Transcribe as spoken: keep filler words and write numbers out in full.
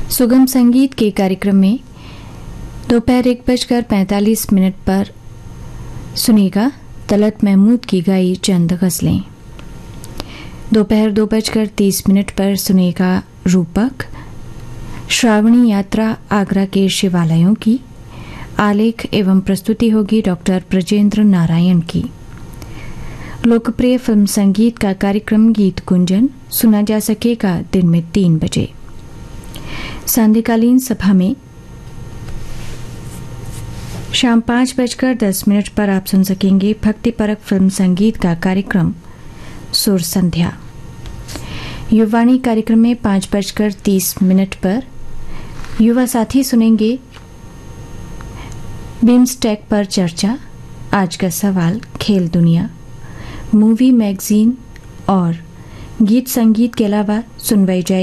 सुगम संगीत के कार्यक्रम में दोपहर एक बजकर पैंतालीस मिनट पर सुनेगा तलत महमूद की गाई चंद गज़लें। दोपहर दो बजकर तीस मिनट पर सुनेगा रूपक श्रावणी यात्रा आगरा के शिवालयों की। आलेख एवं प्रस्तुति होगी डॉक्टर ब्रजेंद्र नारायण की। लोकप्रिय फिल्म संगीत का कार्यक्रम गीत कुंजन सुना जा सकेगा दिन में तीन बजे। सांध्यकालीन सभा में शाम पाँच बजकर दस मिनट पर आप सुन सकेंगे भक्तिपरक फिल्म संगीत का कार्यक्रम सुर संध्या। युवाणी कार्यक्रम में पाँच बजकर तीस मिनट पर युवा साथी सुनेंगे बिम्सटेक पर चर्चा। आज का सवाल खेल दुनिया, मूवी मैगजीन और गीत संगीत के अलावा सुनवाई जाएगी